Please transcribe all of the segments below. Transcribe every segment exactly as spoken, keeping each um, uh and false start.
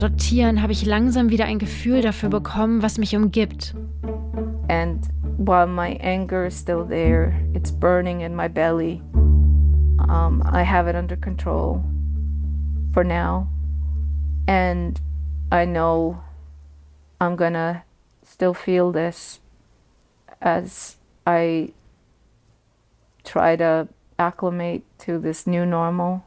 Sortieren habe ich langsam wieder ein Gefühl dafür bekommen, was mich umgibt. And while my anger is still there, it's burning in my belly. Um, I have it under control for now. And I know I'm gonna still feel this as I try to acclimate to this new normal.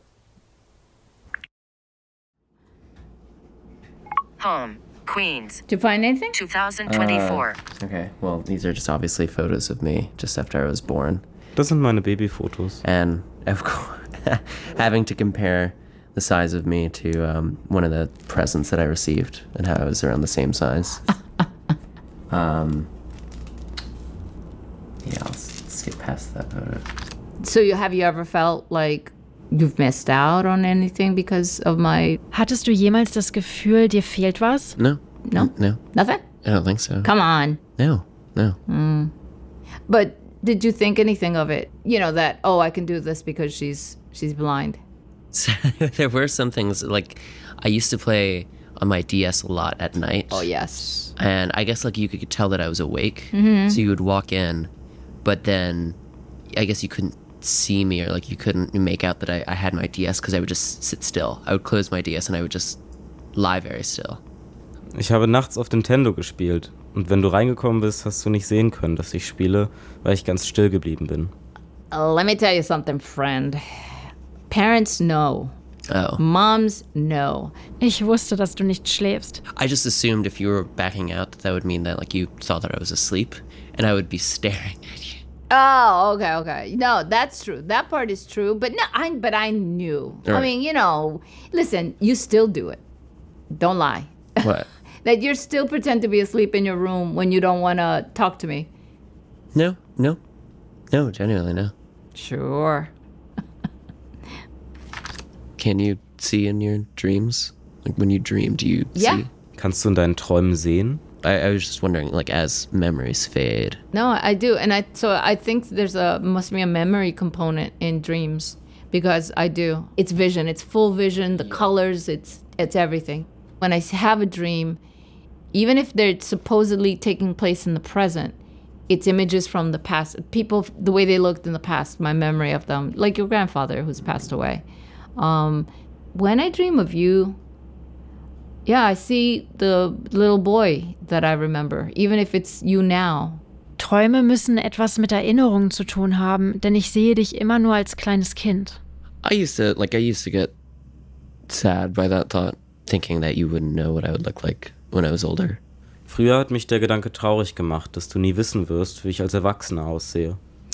Home, Queens. Did you find anything? twenty twenty-four. Uh, okay, well, these are just obviously photos of me just after I was born. Das sind meine Babyfotos. And of course, having to compare the size of me to um, one of the presents that I received and how I was around the same size. um, yeah, let's, let's get past that photo. So you have you ever felt like you've missed out on anything because of my... Hattest du jemals das Gefühl, dir fehlt was? No. No? No. Nothing? I don't think so. Come on. No, no. Mm. But did you think anything of it? You know, that, oh, I can do this because she's she's blind. So, there were some things, like, I used to play on my D S a lot at night. Oh, yes. And I guess, like, you could tell that I was awake. Mm-hmm. So you would walk in, but then I guess you couldn't see me, or like you couldn't make out that I, I had my D S because I would just sit still. I would close my D S and I would just lie very still. Ich habe nachts auf Nintendo gespielt. Und wenn du reingekommen bist, hast du nicht sehen können, dass ich spiele, weil ich ganz still geblieben bin. Uh, let me tell you something, friend. Parents know. Oh. Moms know. Ich wusste, dass du nicht schläfst. I just assumed if you were backing out, that, that would mean that like you thought that I was asleep, and I would be staring at you. Oh, okay, okay. No, that's true. That part is true. But no, I but I knew. Right. I mean, you know, listen, you still do it. Don't lie. What? That you're still pretend to be asleep in your room when you don't want to talk to me. No, no. No, genuinely, no. Sure. Can you see in your dreams? Like when you dream, do you Yeah. see? Kannst du in deinen Träumen sehen? I, I was just wondering, like, as memories fade. No, I do. And I so I think there's a must be a memory component in dreams because I do. It's vision. It's full vision, the colors, it's it's everything. When I have a dream, even if they're supposedly taking place in the present, it's images from the past. People, the way they looked in the past, my memory of them, like your grandfather who's passed away. Um, when I dream of you, yeah, I see the little boy that I remember, even if it's you now. Träume müssen etwas mit Erinnerungen zu tun haben, denn ich sehe dich immer nur als kleines Kind. I used to, like, I used to get sad by that thought, thinking that you wouldn't know what I would look like when I was older. Früher hat mich der Gedanke traurig gemacht, dass du nie wissen wirst, wie ich als Erwachsener aussehe.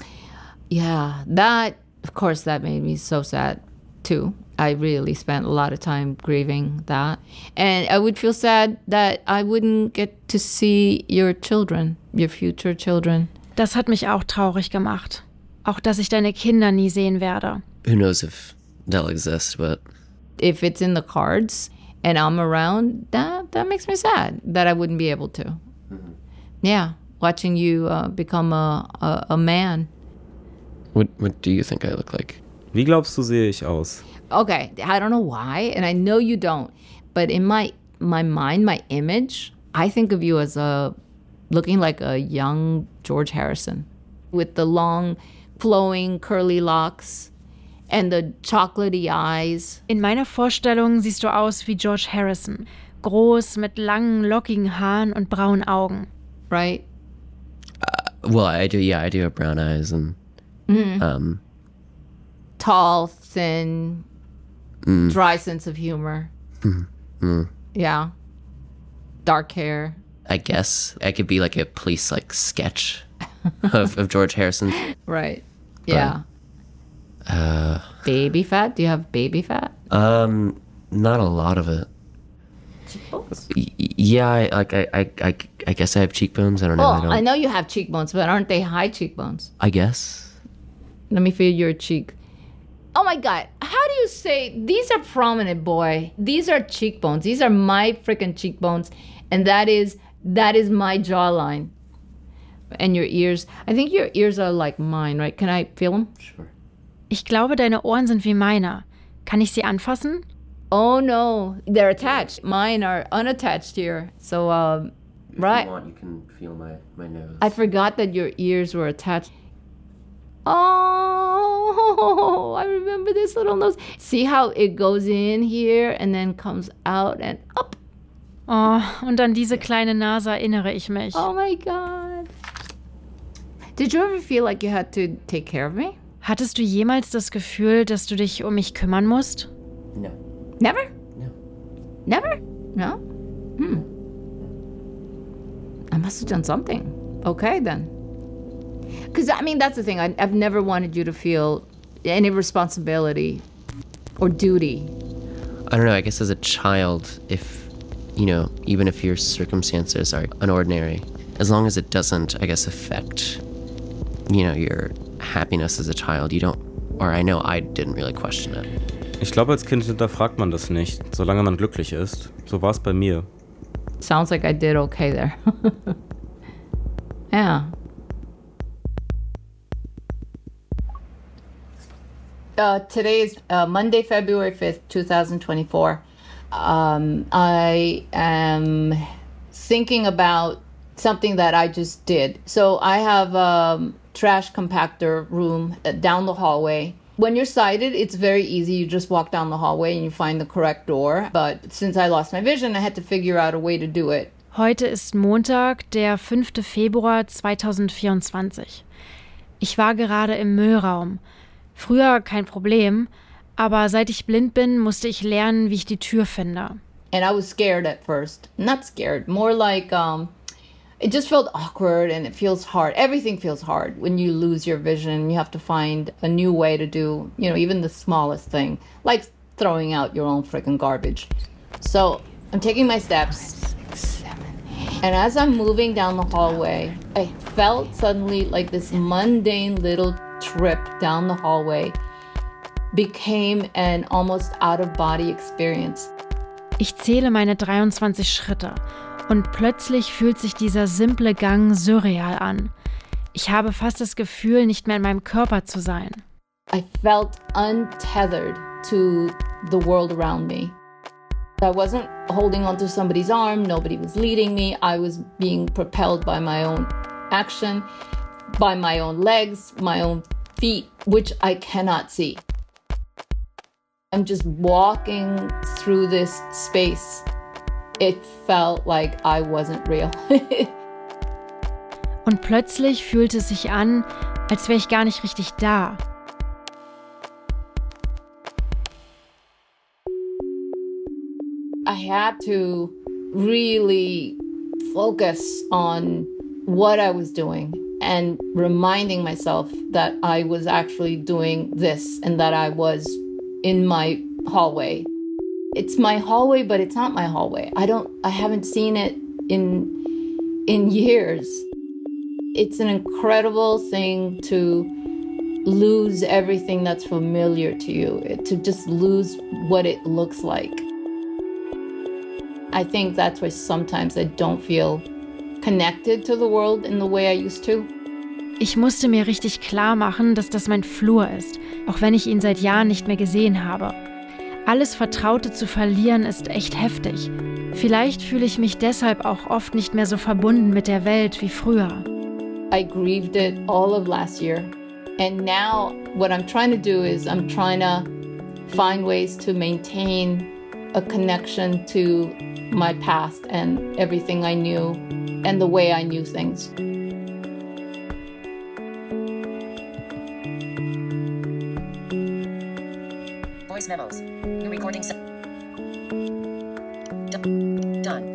Yeah, that, of course, that made me so sad, too. I really spent a lot of time grieving that. And I would feel sad that I wouldn't get to see your children, your future children. Das hat mich auch traurig gemacht. Auch, dass ich deine Kinder nie sehen werde. Who knows if they'll exist, but... If it's in the cards and I'm around, that, that makes me sad that I wouldn't be able to. Mm-hmm. Yeah, watching you uh, become a, a, a man. What, what do you think I look like? Wie glaubst du, sehe ich aus? Okay, I don't know why, and I know you don't, but in my my mind, my image, I think of you as a looking like a young George Harrison with the long, flowing, curly locks and the chocolatey eyes. In meiner Vorstellung siehst du aus wie George Harrison. Groß, mit langen, lockigen Haaren und braunen Augen. Right? Uh, well, I do, yeah, I do have brown eyes and... Mm-hmm. Um, Tall, thin... Mm. Dry sense of humor. Mm. Mm. Yeah. Dark hair. I guess I could be like a police like sketch of, of George Harrison. Right. Yeah. But, uh, baby fat? Do you have baby fat? Um, not a lot of it. Cheekbones? Y- yeah, I, like I, I, I, I guess I have cheekbones. I don't know. Oh, I, don't... I know you have cheekbones, but aren't they high cheekbones? I guess. Let me feel your cheek. Oh my God, how do you say, these are prominent, boy. These are cheekbones. These are my freaking cheekbones. And that is, that is my jawline. And your ears. I think your ears are like mine, right? Can I feel them? Sure. Ich glaube, deine Ohren sind wie meine. Kann ich sie anfassen? Oh no, they're attached. Mine are unattached here. So, um, If right. you want, you can feel my, my nose. I forgot that your ears were attached. Oh, I remember this little nose. See how it goes in here and then comes out and up. Oh, und an diese kleine Nase erinnere ich mich. Oh my God. Did you ever feel like you had to take care of me? Hattest du jemals das Gefühl, dass du dich um mich kümmern musst? No. Never? No. Never? No? Hmm. I must have done something. Okay, then. Because, I mean, that's the thing. I, I've never wanted you to feel any responsibility or duty. I don't know, I guess as a child, if, you know, even if your circumstances are unordinary, as long as it doesn't, I guess, affect, you know, your happiness as a child, you don't, or I know I didn't really question it. Ich glaube, als Kind hinterfragt man das nicht, solange man glücklich ist. So war es bei mir. Sounds like I did okay there. Yeah. Uh, today is uh, Monday, February fifth, twenty twenty-four. Um, I am thinking about something that I just did. So I have a trash compactor room down the hallway. When you're sighted, it's very easy. You just walk down the hallway and you find the correct door. But since I lost my vision, I had to figure out a way to do it. Heute ist Montag, der fünfte Februar zweitausendvierundzwanzig. Ich war gerade im Müllraum. Früher kein Problem, aber seit ich blind bin, musste ich lernen, wie ich die Tür finde. And I was scared at first. Not scared, more like um, it just felt awkward and it feels hard. Everything feels hard when you lose your vision. You have to find a new way to do, you know, even the smallest thing, like throwing out your own freaking garbage. So I'm taking my steps. And as I'm moving down the hallway, I felt suddenly like this mundane little trip down the hallway became an almost out-of-body experience. Ich zähle meine dreiundzwanzig Schritte und plötzlich fühlt sich dieser simple Gang surreal an. Ich habe fast das Gefühl, nicht mehr in meinem Körper zu sein. I felt untethered to the world around me. I wasn't holding onto somebody's arm, nobody was leading me. I was being propelled by my own action, by my own legs, my own feet, which I cannot see. I'm just walking through this space. It felt like I wasn't real. Und plötzlich fühlte es sich an, als wäre ich gar nicht richtig da. I had to really focus on what I was doing and reminding myself that I was actually doing this and that I was in my hallway. It's my hallway, but it's not my hallway. I don't I haven't seen it in in years. It's an incredible thing to lose everything that's familiar to you, to just lose what it looks like. I think that's why sometimes I don't feel connected to the world in the way I used to. Ich musste mir richtig klar machen, dass das mein Flur ist, auch wenn ich ihn seit Jahren nicht mehr gesehen habe. Alles Vertraute zu verlieren ist echt heftig. Vielleicht fühle ich mich deshalb auch oft nicht mehr so verbunden mit der Welt wie früher. I grieved it all of last year. And now what I'm trying to do is I'm trying to find ways to maintain a connection to my past and everything I knew and the way I knew things. Voice memos. New recording set. D- done.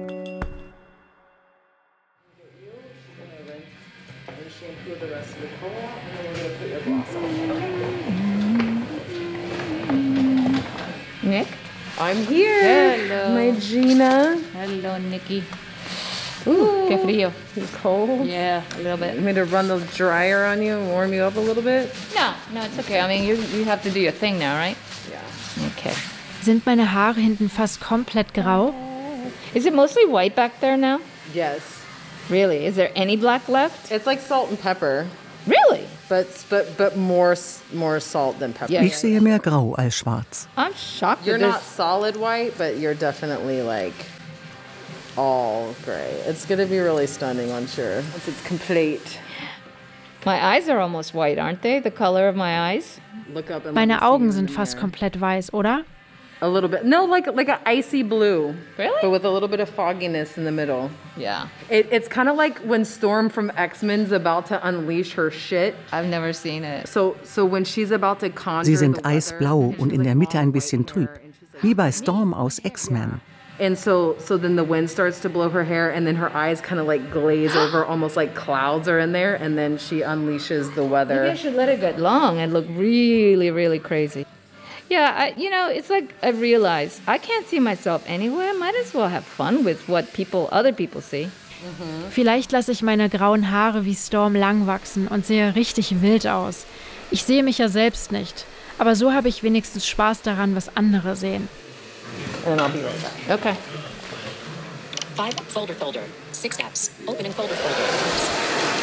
Nick? I'm here. Hello. My Gina. Hello, Nikki. Ooh, qué frío. You cold? Yeah, a little bit. Want me to run the dryer on you and warm you up a little bit? No, no, it's okay. I mean, you you have to do your thing now, right? Yeah. Okay. Sind meine Haare hinten fast komplett grau? Is it mostly white back there now? Yes. Really? Is there any black left? It's like salt and pepper. Really? but but but more s- more salt than pepper. Yeah. Ich sehe mehr grau als schwarz. I'm shocked. You're that not there's- solid white, but you're definitely like all gray. It's gonna be really stunning, I'm sure. Once it's complete. My eyes are almost white, aren't they? The color of my eyes. Look up and let me Meine see Augen you sind in fast there. komplett weiß, oder? A little bit. No, like like an icy blue. Really? But with a little bit of fogginess in the middle. Yeah. It, it's kind of like when Storm from X-Men's about to unleash her shit. I've never seen it. So so when she's about to conjure Sie sind the weather, eisblau and und she's in der like Mitte all ein white bisschen hair, trüb. and she's like, Wie bei Storm aus X-Men. And so so then the wind starts to blow her hair, and then her eyes kind of like glaze over, almost like clouds are in there, and then she unleashes the Maybe weather. I should let it get long and look really, really crazy. Yeah, I, you know, it's like I realized I can't see myself anywhere. Might as well have fun with what people, other people see. Vielleicht lasse ich meine grauen Haare wie Storm lang wachsen und sehe richtig wild aus. Ich sehe mich ja selbst nicht. Aber so habe ich wenigstens Spaß daran, was andere sehen. And I'll be right back. Okay. Five, folder folder. Six apps. Opening folder folder.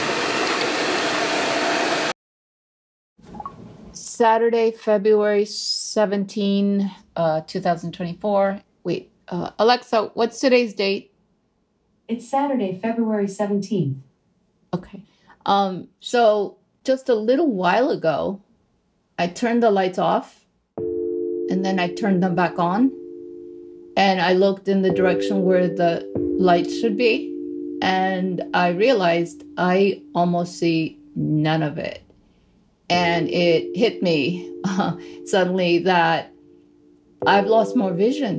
Saturday, February seventeenth, uh, twenty twenty-four. Wait, uh, Alexa, what's today's date? It's Saturday, February seventeenth. Okay. Um, so just a little while ago, I turned the lights off and then I turned them back on. And I looked in the direction where the lights should be. And I realized I almost see none of it. And it hit me uh, suddenly that I've lost more vision.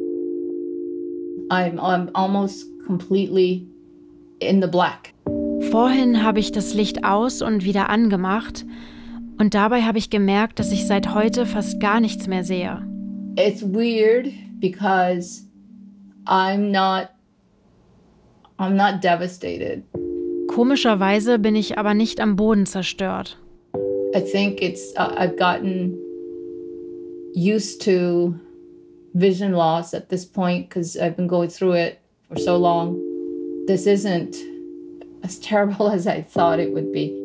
I'm, I'm almost completely in the black. Vorhin habe ich das Licht aus und wieder angemacht. Und dabei habe ich gemerkt, dass ich seit heute fast gar nichts mehr sehe. It's weird because I'm not I'm not devastated. Komischerweise bin ich aber nicht am Boden zerstört. I think it's uh, I've gotten used to vision loss at this point because I've been going through it for so long. This isn't as terrible as I thought it would be.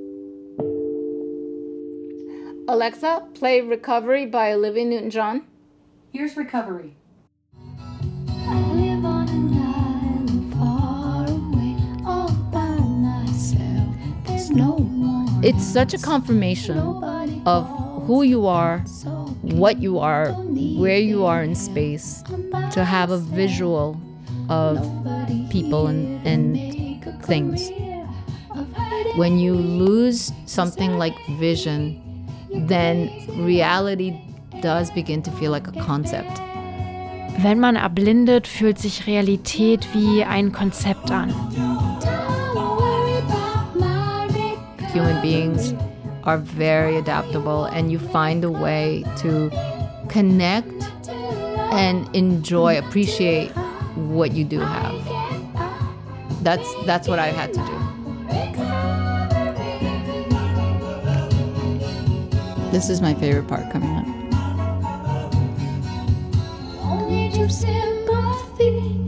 Alexa, play Recovery by Olivia Newton-John. Here's Recovery. It's such a confirmation of who you are, what you are, where you are in space, to have a visual of people and, and things. When you lose something like vision, then reality does begin to feel like a concept. Wenn man erblindet, fühlt sich Realität wie ein Konzept an. Human beings are very adaptable, and you find a way to connect and enjoy, appreciate what you do have. That's that's what I've had to do. This is my favorite part coming up. Only your sympathy.